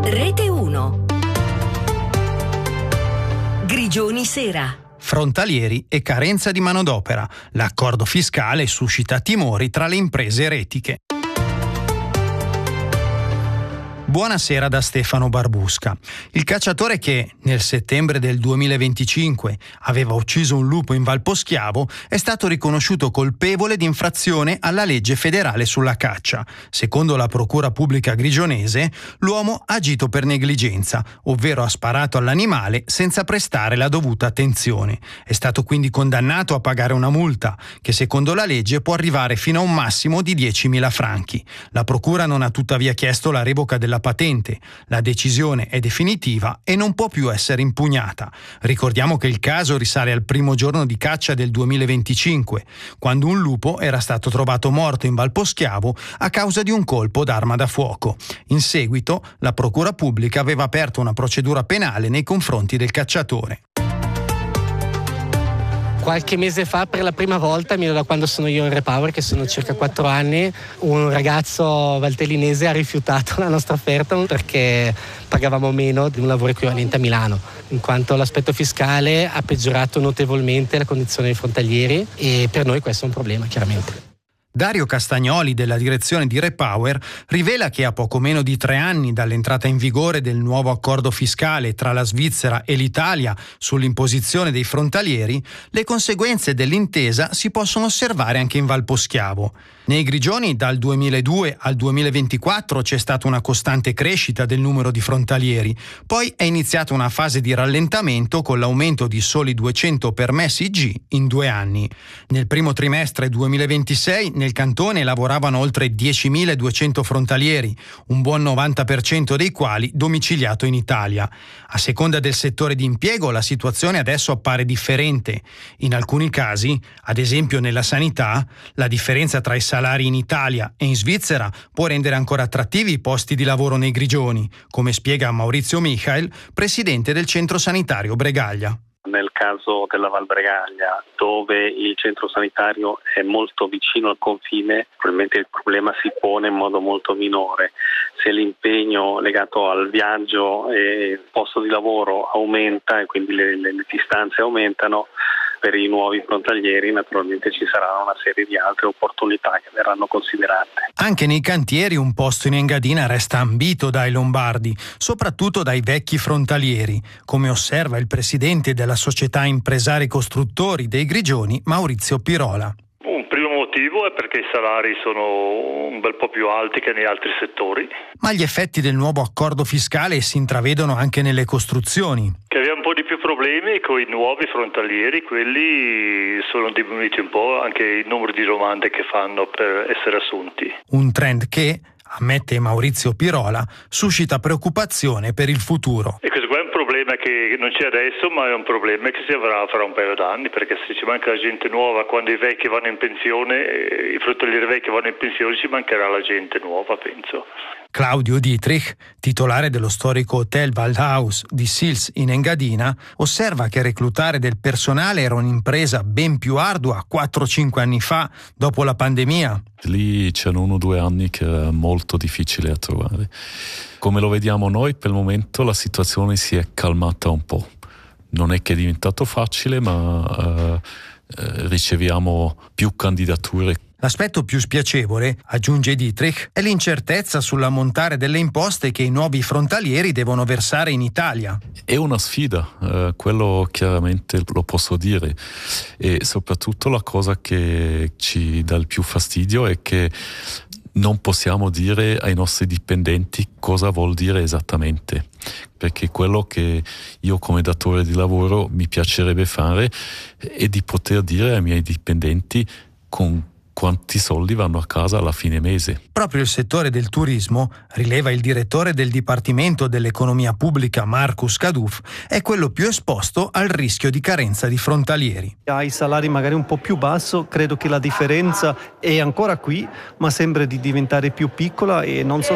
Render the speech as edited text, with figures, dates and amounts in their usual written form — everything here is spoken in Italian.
Rete 1. Grigioni Sera. Frontalieri e carenza di manodopera. L'accordo fiscale suscita timori tra le imprese eretiche. Buonasera da Stefano Barbusca. Il cacciatore che, nel settembre del 2025, aveva ucciso un lupo in Valposchiavo è stato riconosciuto colpevole di infrazione alla legge federale sulla caccia. Secondo la procura pubblica grigionese, l'uomo ha agito per negligenza, ovvero ha sparato all'animale senza prestare la dovuta attenzione. È stato quindi condannato a pagare una multa, che secondo la legge può arrivare fino a un massimo di 10.000 franchi. La procura non ha tuttavia chiesto la revoca della patente. La decisione è definitiva e non può più essere impugnata. Ricordiamo che il caso risale al primo giorno di caccia del 2025, quando un lupo era stato trovato morto in Valposchiavo a causa di un colpo d'arma da fuoco. In seguito, la procura pubblica aveva aperto una procedura penale nei confronti del cacciatore. Qualche mese fa, per la prima volta, almeno da quando sono io in Repower, che sono circa 4 anni, un ragazzo valtellinese ha rifiutato la nostra offerta perché pagavamo meno di un lavoro equivalente a Milano, in quanto l'aspetto fiscale ha peggiorato notevolmente la condizione dei frontalieri e per noi questo è un problema, chiaramente. Dario Castagnoli della direzione di Repower rivela che a poco meno di 3 anni dall'entrata in vigore del nuovo accordo fiscale tra la Svizzera e l'Italia sull'imposizione dei frontalieri, le conseguenze dell'intesa si possono osservare anche in Valposchiavo. Nei Grigioni dal 2002 al 2024 c'è stata una costante crescita del numero di frontalieri, poi è iniziata una fase di rallentamento con l'aumento di soli 200 permessi G in 2 anni. Nel primo trimestre 2026 nel cantone lavoravano oltre 10.200 frontalieri, un buon 90% dei quali domiciliato in Italia. A seconda del settore di impiego la situazione adesso appare differente. In alcuni casi, ad esempio nella sanità, la differenza tra i salari in Italia e in Svizzera può rendere ancora attrattivi i posti di lavoro nei Grigioni, come spiega Maurizio Michael, presidente del centro sanitario Bregaglia. Nel caso della Val Bregaglia, dove il centro sanitario è molto vicino al confine, probabilmente il problema si pone in modo molto minore. Se l'impegno legato al viaggio e il posto di lavoro aumenta e quindi le distanze aumentano, per i nuovi frontalieri naturalmente ci sarà una serie di altre opportunità che verranno considerate. Anche nei cantieri un posto in Engadina resta ambito dai lombardi, soprattutto dai vecchi frontalieri, come osserva il presidente della società Impresari Costruttori dei Grigioni, Maurizio Pirola. Un primo motivo è perché i salari sono un bel po' più alti che negli altri settori. Ma gli effetti del nuovo accordo fiscale si intravedono anche nelle costruzioni. Che abbiamo un po' di più problemi con i nuovi frontalieri, quelli sono diminuiti un po', anche il numero di domande che fanno per essere assunti. Un trend che, ammette Maurizio Pirola, suscita preoccupazione per il futuro. E questo qua è un problema che non c'è adesso, ma è un problema che si avrà fra un paio d'anni, perché se ci manca la gente nuova, quando i vecchi vanno in pensione, i frontalieri vecchi vanno in pensione, ci mancherà la gente nuova, penso. Claudio Dietrich, titolare dello storico Hotel Waldhaus di Sils in Engadina, osserva che reclutare del personale era un'impresa ben più ardua 4-5 anni fa, dopo la pandemia. Lì c'erano 1 o 2 anni che era molto difficile a trovare. Come lo vediamo noi, per il momento la situazione si è calmata un po'. Non è che è diventato facile, ma riceviamo più candidature. L'aspetto più spiacevole, aggiunge Dietrich, è l'incertezza sull'ammontare delle imposte che i nuovi frontalieri devono versare in Italia. È una sfida, quello chiaramente lo posso dire, e soprattutto la cosa che ci dà il più fastidio è che non possiamo dire ai nostri dipendenti cosa vuol dire esattamente, perché quello che io come datore di lavoro mi piacerebbe fare è di poter dire ai miei dipendenti con quanti soldi vanno a casa alla fine mese. Proprio il settore del turismo, rileva il direttore del Dipartimento dell'Economia Pubblica Marcus Kaduf, è quello più esposto al rischio di carenza di frontalieri. Ai salari magari un po' più basso, credo che la differenza è ancora qui, ma sembra di diventare più piccola e non so